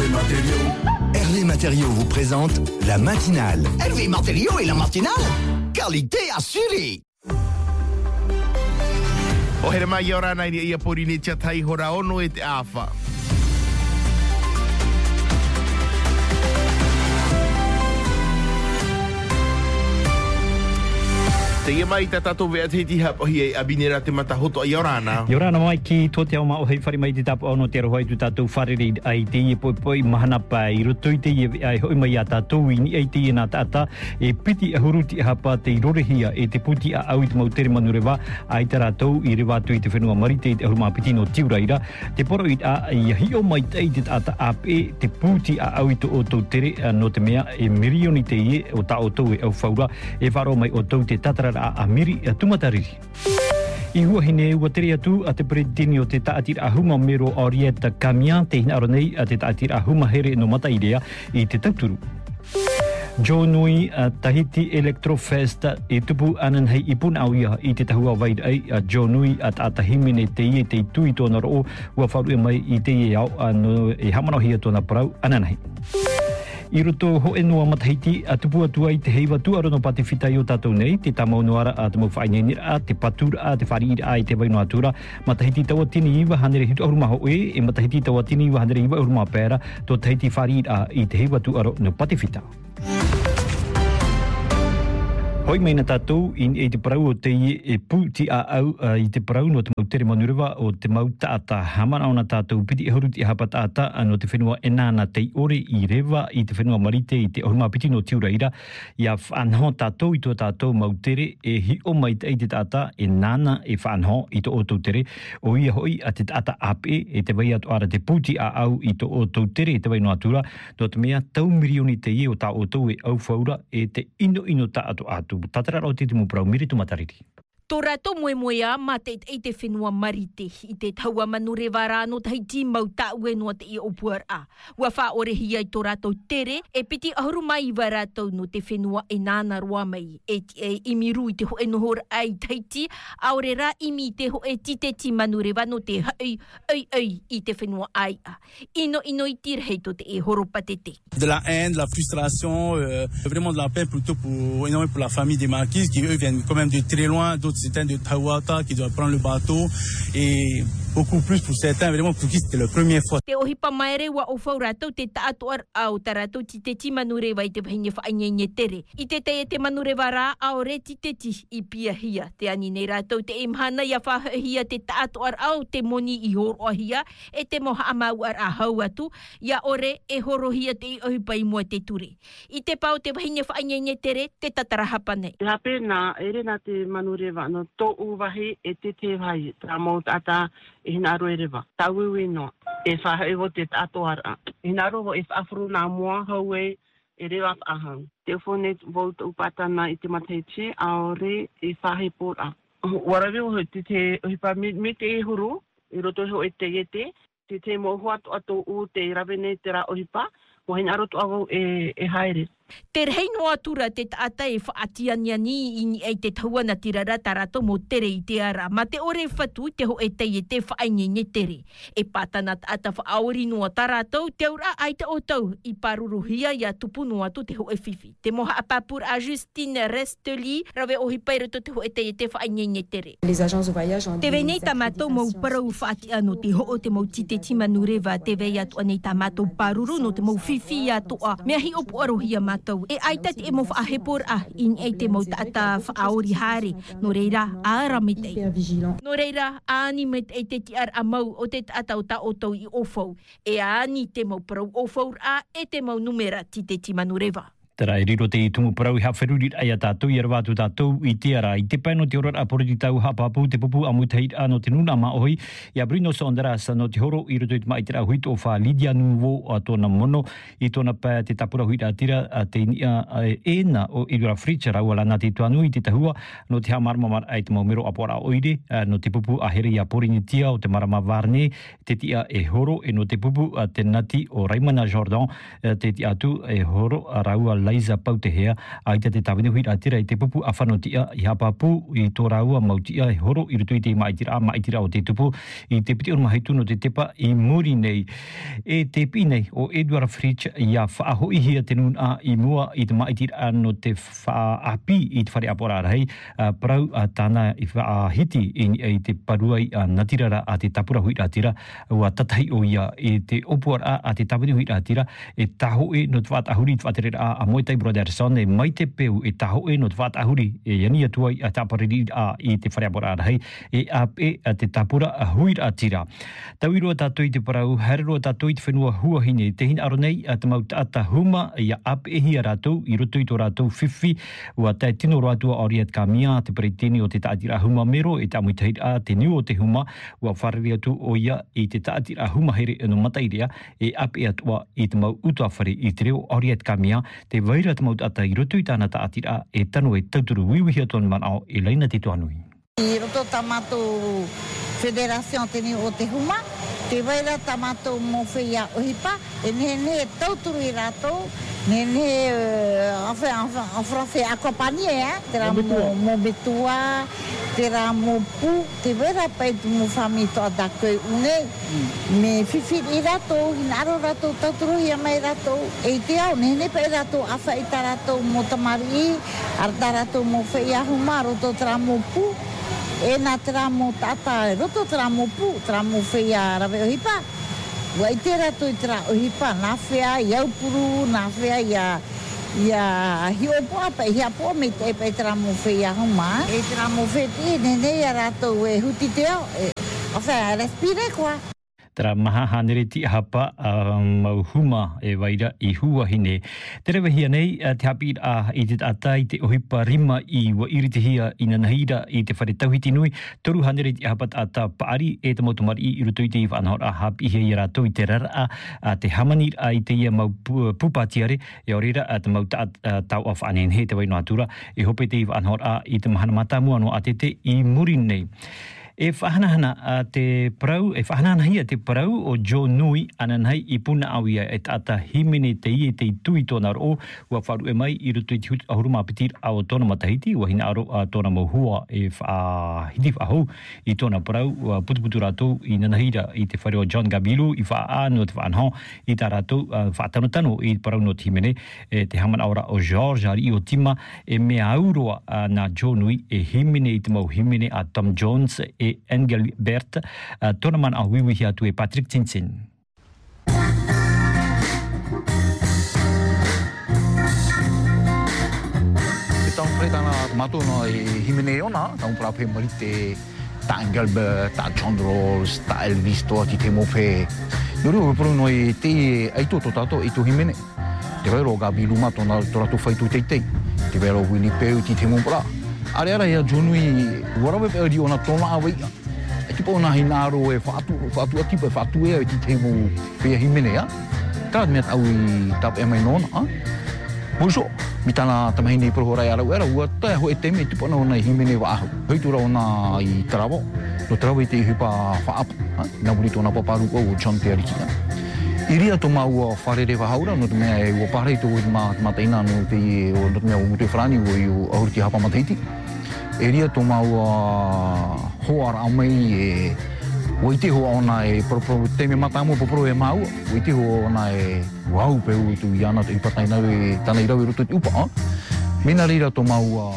Hervé Matériaux vous présente la matinale. Hervé Matériaux et la matinale, qualité assurée. O here mai ora nai ia pori ni tia tai hora ono e te awha. Te ia mai ta tatou vea te hiti hapohi e abinera te mata hoto a Iorana. Iorana mai ki tō te au mao hei whare mai te tapu ono te arohai tu tātou wharere ai te ia poi mahana pai. Roto i te ia ai hoi mai a tātou i ni ai te ia nā tāta e piti a huruti a hapa te irorehia e te puti a au i te mautere manu rewa ai te rātou i rewa tu i te whenua marite i te ahuruma piti no tiuraira. Te poro i a i hio mai te i te tāta ape te puti a au i te o tau tere no te mea e mirioni te ie o tā o tau e au whaura e wharo mai o tau te tatara a miri a tumatariri. I hua hine ua tere atu a te presidini o te taatira ahuma mero Orieta Kamia te hina aronei a te taatira ahuma here no matairea i te tauturu. Jonui Tahiti Electrofest e tupu anan hei ipun au ia i te tahua vaid ai a Jonui at atahimene te ie te tui tōna roo ua wharu e mai i te ie au e hamano hia tōna parau anan hei. I roto ho e noa matahiti a tupu atua i te heiwa tuarono pati whitai o tātou nei, te tamau noara a te mau whainenira, te patura a te whariira a i te waino atura, matahiti taua tini iwa hanere hitu ahuruma ho e matahiti taua tini iwa hanere iwa ahuruma pēra, tō tahiti whariira a i te heiwa tuaro no pati whitau. Hoi mai na tātou i te parau o te e puti a au i te parau no te mau tere manurewa o te mau tāta hamana o na tātou piti e horuti e hapa tāta no te whenua e nāna te ore i rewa i te whenua marite i te ahuruma piti no tiuraira ia whanho tātou i tō tātou mau tere e hi o mai te tāta e nāna e whanho i tō o tau tere o ia hoi a te tāta ape e te wai atu ara te puti a au i tō o tau tere e te wai no atura no te mea tau mirioni te ie o tā o tau e au whaura e te ino tā atu tatara rau te mu prau miri tu matariri. Tō rato moe moea ma te i te whenua marite i te taua manure warano tahi ti mau tāue noa te i opuar a. Ua wha orehia i tō rato tere e piti ahuru mai wa rato no te whenua e nāna roa mai e imiru i te ho e nohor ai taiti a ore rā imi te ho e tite ti manure wano te ai i te whenua ai a. Ino i tirhei to te e horopa te te. De la haine, de la frustration, vraiment de la peine plutôt pour la famille des marquises qui eux viennent quand même de très loin, d'autres certains de Tawata qui doivent prendre le bateau et beaucoup plus pour certains vraiment pour qui c'était la première fois. Te ohipa maere wa o whau rātou te tātoar au ta rātou ti te manurewa i te whaine whainyenye tere. I te te manurewa rā au re ti i pia hia. Te ani nei rātou te imhana ia whahia te tātoar au te moni i horo hia e te moha amau ar a hau atu ia ore e horo hia te i ohipa i mua te ture. I te pau te whaine whainyenye tere te tatarahapa nei. Te hape nā ere nā te manurewa no tō uwahi e te vai tā mau tata e hina aro e rewa. Tā uiwi no e whahai o te tato ara. E hina aro e whaafuru nā mua hau e rewa whaahang. Te whone wauta upatana i te mateiche a ore e whahai pōra. Warawe o te hipa me te e huru i roto ho e te mohua ato u te rawene te ra ohipa mo hina aro to au e haere. Te rei no atura te taata e whaatiania ni i ei te tauana tirara tarato mo tere i te ara. Ma te ore whatu te ho e te whainyenye tere. E pātana taata whaori noa tarato te ura ai te o tau i paruruhia ia tupu noa tu te ho e whiwhi. Te moha apapur a Justine Resteli rawe ohi pairoto te ho e te whainyenye tere. Te venei tamatou mau parau whaati ano te ho o te mau tite timanurewa te vei atu anei tamatou paruru no te mau whiwhi atu a. Mea hi opu arohia ma e aitat e mo whaahepor in e te mau taata whaaori hare no reira aaramete. No reira aanimet e te ti ar amau o te taata o ta o tau i ofau e aani te mau parau ofau e te mau numera ti te timanurewa. Tera e riro te i tumu parau i hawheruri ai a tātou i arawatu tātou i te ara. I te pai no te orora a poroti tau hapapu te pupu amutahit no te nuna maohoi i a Bruno Sondarasa no te horo i roto i te maitera huito o wha Lydia Nuvo a tōna mono i tōna pai te tapura huita atira a te nia ena o Ilura Fritz rau ala nā te tuanu i te tahua no te hamarmamar ai te maumero apora oire no te pupu a here i a porinitia o te marama varne te tia e horo e no te pupu a te nati o Raimana Jordan te tia atu e horo a rau Liza Pautehea ai te tawini hui atira I te pupu awhanotia I hapapu I tō raua mautia I horo I rutu I te maitira o te tupu I te piti urma haitunu te tepa I muri nei e te pi nei o Edward Fritsch ia whaahoi hia te nun a I mua I te maitira no te whaapi I te whare apora rei parau tāna I whaahiti I te paruai natirara a te tapura hui atira ua tatahi o ia e te opuara a te tawini hui atira e taho e no te whaatahuri te whaterera a Moetai Brothers e mai te peu e taho e no te whaatahuri e iania tuai a tapariri a I te whareapora arahei e ape a te tapura a hui atira. Tau irua tātoi te parau, hareroa tātoi te whenua huahine te hina aro nei a te mautaata huma ia ape e hia rātou I roto I tō rātou whiwhi ua tai tino rātua Oriat Kamia te paritini o te taatira huma mero e te amuitahit a te niu o te huma ua whareri atu o ia I te taatira huma here no matairea e ape atua I te mau utua whare I te reo Oriat Kamia te waira te mautaata I roto I tāna taatira e tanu e tauturu wiwihia tonu manao e leina te tuanui. I roto tamato Federation te niu o te huma te waira tamato mo whia ohipa e nehe tauturu I rātou nehe en français accompagné te rā mo betua te rā mo pu te waira pai tu mo whami toa dakoi unei me whiwhi I rātou hina aro rātou tauturu hia mai rātou e te au nehe pai rātou awha I tā rātou mo tamari arta rātou mo whia huma roto te rā mo pu e nā te rā mo tata roto te rā mo pu te rā mo whia rawe ohipa Wa I te rato I te rā ohipa, nā whea I aupuru, nā whea ia hiopoa pa I hiapoa me te epa I te rā mo whea huma. E te rā mo whea te nei a rato e huti te au. O whea respire koa. Tera maha hanereti hapa mauhuma e waira I huahine. Te rewa hia nei te hapi I te atai te ohipa rima I wa irite hia I nanahira I te whare tauhiti nui. Toru hanereti hapa ata paari e te motumari I ruto I te whanahor a hapi hia I rato I te rara a te hamanir a I te ia mau pupatiare e orira a te mau tau a whanehen he te waino atura e hope te whanahor a I te mahana mata mua no a te I muri nei. E whahanahana a te parau, e whahanahana hia te parau o Joe Nui ananhai I puna awia e tata himene te I te tui tōna ro ua wharu e mai I ruto I te hutu ahuruma apitir ao tōna matahiti ua hina aro a tōna mauhua e hiti whahou I tōna parau ua putuputu rātou I nanahira I te whare o John Gabilu I wha no te whaanho I tā rātou whaatanotano I parau no te himene e te haman aura o George Ari o Tima e mea auroa na Joe Nui e himene I te mau himene a Tom Jones e Engelbert tōna man a wiwihi atu e Patrick Tintin. E tau whare tāna mato no e himene ona, tau prape mari te ta Engelbert, ta John Rawls, ta Elvis toa ki te mowhe. Nuru upuru no e te aito to tato e tu himene. Te wairo Gabilu ma tōna tōratu whaitu teitei. Te wairo Winnipeg ki te mowhara. Are ara ia Jonui warawe pe ori ona tona awea. E tipo ona hinaro e whaatu atipa whaatu ea e ti teimu pia himene a. Tāt mea tau I tap e mai nona a. Moiso, mi tāna tamahine I prohorai arau era ua tae ho e teme e tipo ona himene wa ahu. Heitura ona I Tarawa. No Tarawa I te hipa whaapu. Nā wuri tōna paparu o John Teariki a. Iria to maua wharere wahaura, no te mea e ua parei tō I mataina no te no te mea o mutu whrani o I ahuriti hapa mataiti. E ria tō maua hoara au mai e o I te hoa ona e teme matamo poporo e maua. O I te hoa ona e wau peu tu I ana te ipatainau e tāna I rau e roto te upa. Mena reira tō maua